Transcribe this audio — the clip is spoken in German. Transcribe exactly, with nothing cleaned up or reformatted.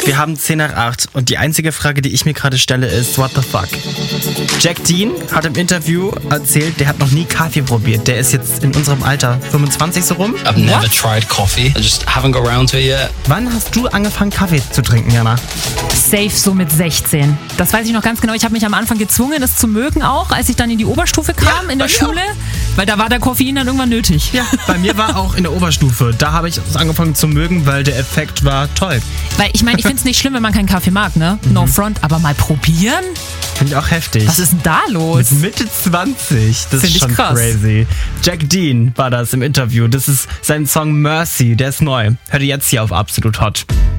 Wir haben zehn nach acht und die einzige Frage, die ich mir gerade stelle, ist, what the fuck? Jack Dean hat im Interview erzählt, der hat noch nie Kaffee probiert. Der ist jetzt in unserem Alter fünfundzwanzig so rum. I've never What? tried coffee. I just haven't got around to it yet. Wann hast du angefangen, Kaffee zu trinken, Jana? Safe so mit sechzehn. Das weiß ich noch ganz genau. Ich habe mich am Anfang gezwungen, es zu mögen auch, als ich dann in die Oberstufe kam, ja, in der Schule. Auch. Weil da war der Koffein dann irgendwann nötig. Ja, bei mir war auch in der Oberstufe. Da habe ich es angefangen zu mögen, weil der Effekt war toll. Weil ich meine, ich finde es nicht schlimm, wenn man keinen Kaffee mag, ne? No mhm. front, aber mal probieren? Finde ich auch heftig. Was ist denn da los? Mit Mitte zwanzig. Das Find ist schon krass. Crazy. Jack Dean war das im Interview. Das ist sein Song Mercy, der ist neu. Hört ihr jetzt hier auf Absolut Hot.